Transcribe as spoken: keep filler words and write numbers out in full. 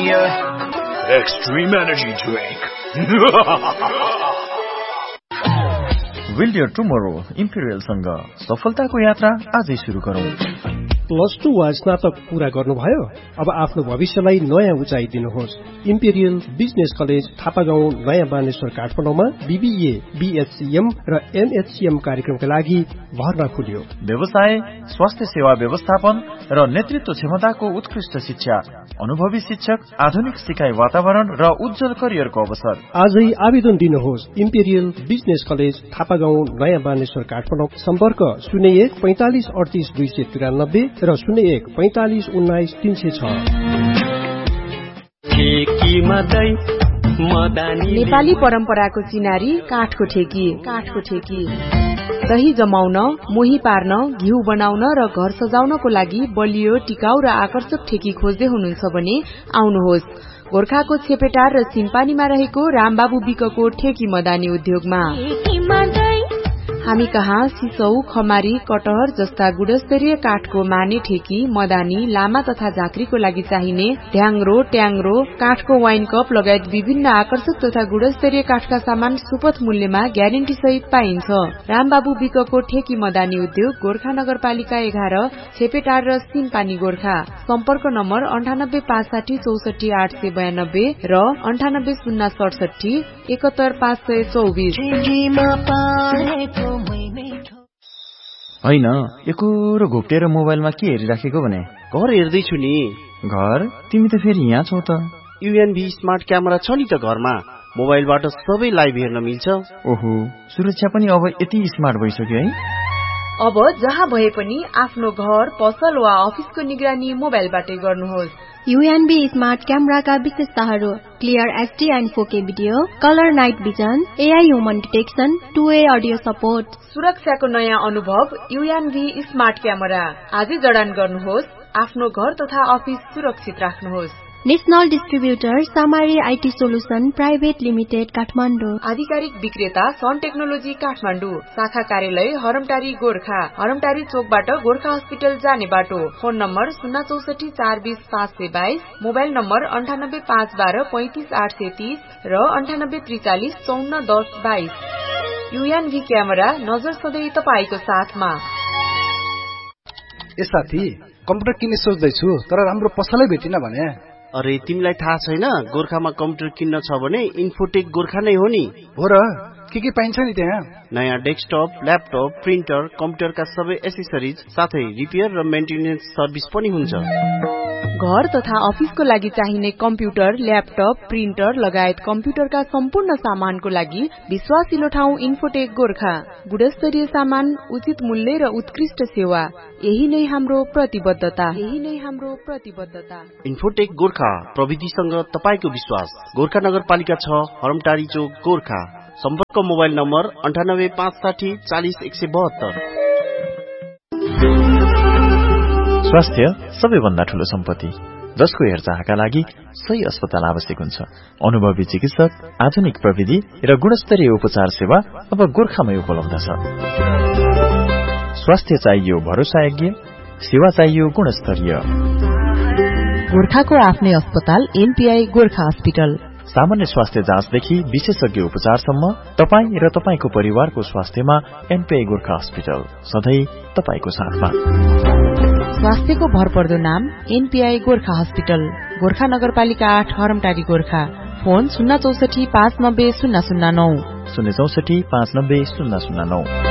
Junior. Extreme Energy Drink. Build your tomorrow. Imperial सँग सफलताको यात्रा आजै सुरु गरौँ। प्लस टू वा स्नातक पूरा गर्नुभयो? अब आफ्नो भविष्यलाई नयाँ उचाइ दिनुहोस्। इम्पेरियल बिजनेस कलेज थापागाउँ नयाँ बानेश्वर काठमाडौँमा बीबीए, बीएचसीएम र एमएचसीएम कार्यक्रमका लागि भर्ना खुल्यो। व्यवसाय, स्वास्थ्य सेवा व्यवस्थापन र नेतृत्व क्षमताको उत्कृष्ट शिक्षा, अनुभवी शिक्षक, आधुनिक सिकाइ वातावरण र उज्जवल करियरको अवसर। आजै आवेदन दिनुहोस्। इम्पेरियल बिजनेस कलेज थापागाउँ नयाँ बानेश्वर काठमाडौँ। सम्पर्क शून्य एक पैंतालिस अडतीस दुई सय तिरानब्बे र शून्य एक पैंतालिस उन्नाइस तीन सय छ। नेपाली परम्पराको चिनारी काठको ठेकी। काठको ठेकी दही जमाउन, मोही पार्न, घिउ बनाउन र घर सजाउनको लागि बलियो, टिकाउ र आकर्षक ठेकी खोज्दै हुनुहुन्छ भने आउनुहोस् गोर्खाको छेपेटार र सिम्पानीमा रहेको रामबाबु विकको ठेकी मदानी उद्योगमा। हामी कहाँ सिसौ, खमारी, कटहर जस्ता गुणस्तरीय काठको माने ठेकी, मदानी, लामा तथा झाँक्रीको लागि चाहिने ढ्याङ्ग्रो, ट्याङ्ग्रो, काठको वाइन कप लगायत विभिन्न आकर्षक तथा गुणस्तरीय काठका सामान सुपथ मूल्यमा ग्यारेन्टी सहित पाइन्छ। रामबाबु विकको ठेकी मदानी उद्योग गोर्खा नगरपालिका एघार, छेपेटार र सिम्पानी गोर्खा। सम्पर्क नम्बर अन्ठानब्बे पाँच साठी चौसठी आठ सय बयानब्बे र अन्ठानब्बे शून्य सडसठी एकहत्तर पाँच सय चौबिस। हैन, एकोरो घोप्टेर मोबाइलमा के हेरिराखेको भने? घर हेर्दैछु नि। घर? तिमी त फेरि यहाँ छौ त। युएनबी स्मार्ट क्यामेरा छ नि त घरमा। मोबाइलबाट सबै लाइभ हेर्न मिल्छ। ओहो, सुरक्षा पनि अब यति स्मार्ट भइसक्यो है। अब जहाँ भए पनि आफ्नो घर, पसल वा अफिसको निगरानी मोबाइलबाटै गर्नुहोस्। युएनबी स्मार्ट क्यामेराका विशेषताहरू: क्लियर एचडी एन्ड फोर के video, colour night vision, AI human detection, two way audio support. सुरक्षाको नयाँ अनुभव युएनबी स्मार्ट क्यामेरा। आजै जडान गर्नुहोस्। आफ्नो घर तथा अफिस सुरक्षित राख्नुहोस्। National distributor सामारी IT solution private limited Kathmandu. आधिकारिक विक्रेता सन टेक्नोलोजी काठमाडौँ। शाखा कार्यालय हरमटारी गोर्खा। हरमटारी चोकबाट गोर्खा हस्पिटल जाने बाटो। फोन नम्बर शून्य चौसठी चार बीस पाँच सय बाइस। मोबाइल नम्बर अन्ठानब्बे पाँच बाह्र पैंतिस आठ सय तीस र अन्ठानब्बे त्रिचालिस चौन्न दस बाइस। युएनभी क्यामेरा, नजर सधैँ तपाईको साथमा। ए साथी, कम्प्युटर किन्ने सोच्दैछु तर राम्रो पसलै भेटिन भने। अरे तिमीलाई थाहा छैन, गोर्खामा कम्प्युटर किन्न छ भने इन्फोटेक गोर्खा नै हो नि। हो र, के के पाइन्छ नि त्यहाँ? नयाँ डेस्कटप, ल्यापटप, प्रिन्टर, कम्प्युटरका सबै एसेसरिज साथै रिपेयर र मेन्टेनेन्स सर्भिस पनि हुन्छ। घर तथा अफिसको लागि चाहिने कम्प्युटर, ल्यापटप, प्रिन्टर लगायत कम्प्युटरका सम्पूर्ण सामानको लागि विश्वासिलो ठाउँ इन्फोटेक गोर्खा। गुणस्तरीय सामान, उचित मूल्य र उत्कृष्ट सेवा, यही नै हाम्रो प्रतिबद्धता। यही नै हाम्रो प्रतिबद्धता। इन्फोटेक गोर्खा, प्रविधिसँग तपाईको विश्वास। गोर्खा नगरपालिका छ, हरमटारी चोक गोर्खा। सम्पर्क मोबाइल नम्बर अन्ठानब्बे पाँच साठी चालिस एक सय बहत्तर। स्वास्थ्य सबैभन्दा ठूलो सम्पत्ति, जसको हेरचाहका लागि सही अस्पताल आवश्यक हुन्छ। अनुभवी चिकित्सक, आधुनिक प्रविधि र गुणस्तरीय उपचार सेवा अब गोर्खामै उपलब्ध छ। स्वास्थ्य चाहियो भरोसायोग्य, सेवा चाहियो गुणस्तरीय। गोर्खाको आफ्नै अस्पताल एनपीआई गोर्खा हस्पिटल। सामान्य स्वास्थ्य जाँचदेखि विशेषज्ञ उपचारसम्म तपाईँ र तपाईको परिवारको स्वास्थ्यमा एनपीआई गोर्खा हस्पिटल सधैँ तपाईको साथमा। स्वास्थ्यको भरपर्दो नाम एनपीआई गोर्खा हस्पिटल। गोर्खा नगरपालिका आठ, हरमटारी गोर्खा। फोन शून्य चौसठी पाँच नब्बे शून्य शून्य नौ शून्य चौसठी पाँच नब्बे शून्य शून्य नौ।